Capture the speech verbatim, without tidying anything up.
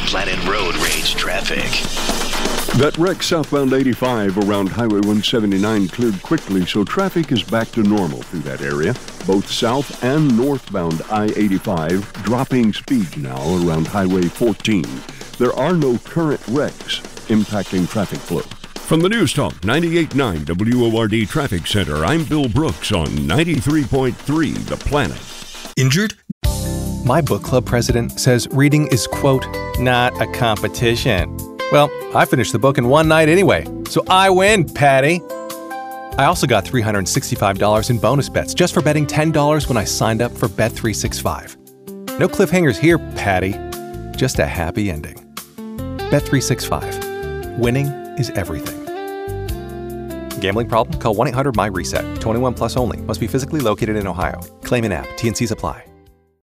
Planet Road Rage traffic. That wreck southbound eighty-five around Highway one seventy-nine cleared quickly, so traffic is back to normal through that area. Both south and northbound I eighty-five dropping speed now around Highway fourteen. There are no current wrecks impacting traffic flow. From the News Talk ninety-eight point nine W O R D Traffic Center, I'm Bill Brooks on ninety-three point three The Planet. Injured? My book club president says reading is, quote, not a competition. Well, I finished the book in one night anyway, so I win, Patty. I also got three hundred sixty-five dollars in bonus bets just for betting ten dollars when I signed up for Bet three sixty-five. No cliffhangers here, Patty. Just a happy ending. Bet three sixty-five. Winning is everything. Gambling problem? Call one eight hundred M Y RESET. twenty-one plus only. Must be physically located in Ohio. Claim in app. T and Cs apply.